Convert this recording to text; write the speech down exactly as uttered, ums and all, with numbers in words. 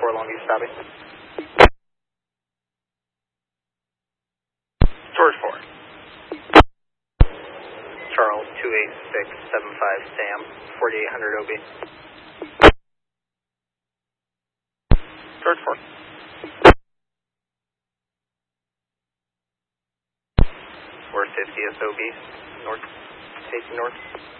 four, Long Beach stopping. George four. Charles two eight six seven five Sam, forty-eight hundred O B. George four. four fifty S O B, north, facing north.